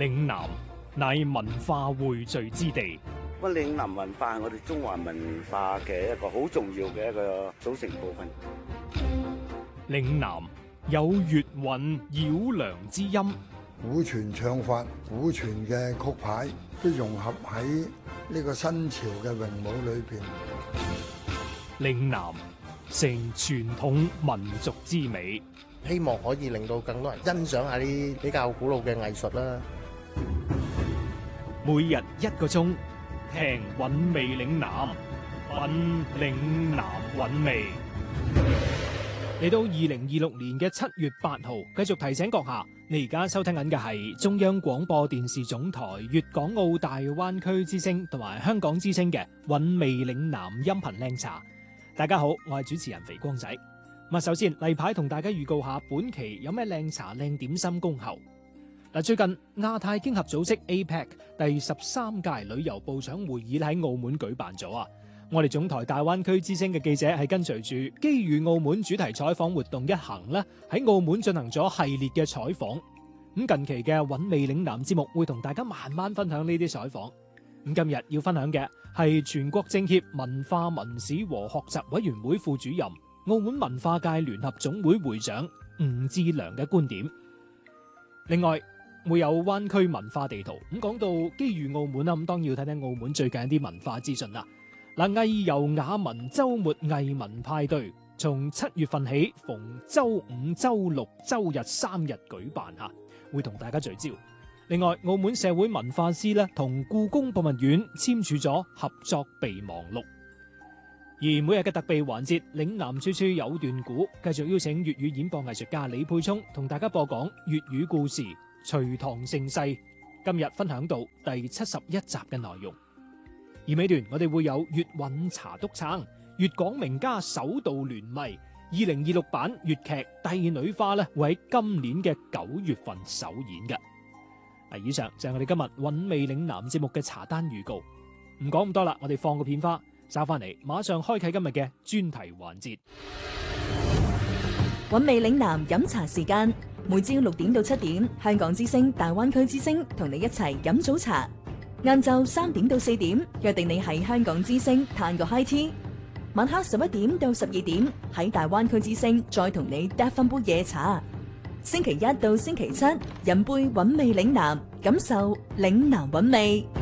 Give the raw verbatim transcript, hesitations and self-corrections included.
嶺南乃文化匯聚之地。 咁嶺南文化係我哋中華文化嘅一個好重要嘅一個組成部分。 嶺南有粵韻繞梁之音， 古傳唱法、古傳嘅曲牌都融合喺呢個新潮嘅詠舞裏邊。 嶺南成傳統民族之美， 希望可以令到更多人欣賞下啲比較古老嘅藝術啦。 每日一個鐘，聽韻味嶺南，品嶺南韻味。嚟到二零二六年嘅七月八號，繼續提醒閣下，你而家收聽緊嘅係中央廣播電視總台粵港澳大灣區之聲同埋香港之聲嘅韻味嶺南音頻靚茶。大家好，我係主持人肥光仔。咁啊，首先例牌同大家預告下本期有咩靚茶靚點心恭候。嗱，最近亞太經合組織 A P E C 第十三屆旅遊部長會議喺澳門舉辦咗啊！我哋總台大灣區之聲嘅記者係跟隨住機遇澳門主題採訪活動一行咧，喺澳門進行咗系列嘅採訪。咁近期嘅韻味嶺南節目會同大家慢慢分享呢啲採訪。咁今日要分享嘅係全國政協文化文史和學習委員會副主任、澳門文化界聯合總會會長吳志良嘅觀點。另外會有灣區文化地圖。咁講到機遇澳門啦，咁當然要睇睇澳門最近一啲文化資訊啦。嗱，藝遊雅文周末藝文派對從七月份起，逢周五、周六、周日三日舉辦吓，會同大家聚焦。另外，澳門社會文化司咧同故宮博物院簽署咗合作備忘錄。而每日嘅特備環節，嶺南處處有段古，繼續邀請粵語演播藝術家李沛聰同大家播講粵語故事《隋唐盛世》。今日分享到第七十一集嘅內容。而尾段我哋會有粵韻茶督撐，粵港名家首度聯袂，二零二六版粵劇《帝女花》咧會喺今年嘅九月份首演嘅。嗱，以上就係我哋今日韻味嶺南節目嘅茶單預告。唔講咁多啦，我哋放個片花，稍翻嚟馬上開啟今日嘅專題環節。 韻味嶺南飲茶時間，每朝六點到七點，香港之聲、大灣區之聲同你一齊飲早茶。晏晝三點到四點，約定你喺香港之聲嘆個 high tea。晚黑十一點到十二點，喺大灣區之聲再同你嗒翻杯夜茶。星期一到星期七，飲杯韻味嶺南，感受嶺南韻味。